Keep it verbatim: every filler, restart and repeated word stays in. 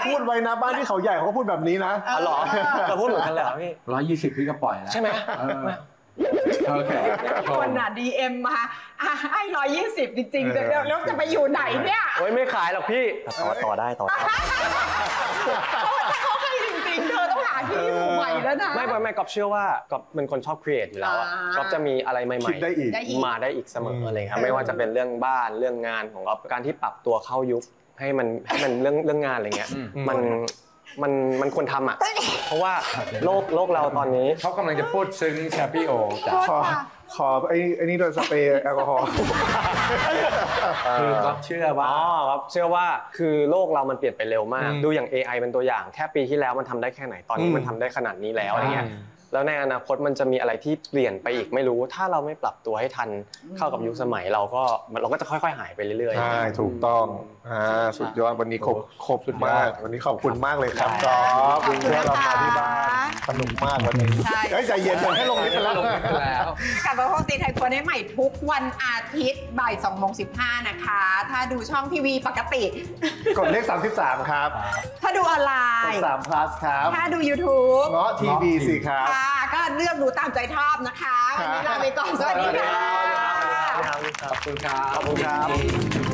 พูดไว้นะบ้านที่เขาใหญ่เขาก็พูดแบบนี้นะอ๋อเหรอเราพูดเหมือนกันเลยเหรอพี่ร้อยยี่สิบพี่ก็ปล่อยแล้วใช่ไหมโอเคคนอ่ะ ดี เอ็ม มาให้ร้อยยี่สิบจริงๆเดี๋ยวแล้วจะไปอยู่ไหนเนี่ยโอ้ยไม่ขายหรอกพี่ต่อต่อได้ต่อได้เขาให้จริงๆเธอต้องหาที่อยู่ใหม่แล้วนะไม่ไม่ไม่ก๊อฟเชื่อว่าก๊อฟเป็นคนชอบครีเอทอยู่แล้วอะก๊อฟจะมีอะไรใหม่ๆได้อีกมาได้อีกเสมออะไรครับไม่ว่าจะเป็นเรื่องบ้านเรื่องงานของก๊อฟการที่ปรับตัวเข้ายุคให้มันให้มันเรื่องเรื่องงานอะไรเงี้ยมันมันมันควรทำอ่ะเพราะว่าโลกโลกเราตอนนี้เขากำลังจะพูดซึ้งแชปี้โอจ้ะขอขอไอ้ไอ้นี่โดยสเปรย์แอลกอฮอล์คือก็เชื่อว่าอ๋อครับเชื่อว่าคือโลกเรามันเปลี่ยนไปเร็วมากดูอย่าง เอ ไอ เป็นตัวอย่างแค่ปีที่แล้วมันทำได้แค่ไหนตอนนี้มันทำได้ขนาดนี้แล้วอะไรเงี้ยแล้วในอนาคตมันจะมีอะไรที่เปลี่ยนไปอีกไม่รู้ถ้าเราไม่ปรับตัวให้ทันเข้ากับยุคสมัยเราก็เราก็จะค่อยๆหายไปเรื่อยๆใช่ถูกต้องอ่าสุดยอดวันนี้ครบครบมากวันนี้ขอบคุณมากเลยครับก๊อฟคุณเพื่อนเรามาที่บ้านสนุกมากวันนี้เฮ้ยใจเย็นกันให้ลงนิดกันแล้วกลับมาพบตีไทยครัวได้ใหม่ทุกวันอาทิตย์บ่ายสองโมงสิบห้านะคะถ้าดูช่องทีวีปกติกดเลขสามสิบสามครับถ้าดูออนไลน์กดสาม plus ครับถ้าดู YouTube เงาะทีวีสิครับก็เลือกดูตามใจชอบนะคะวันนี้ลาไปก่อนสวัสดีค่ะขอบคุณครับขอบคุณครับ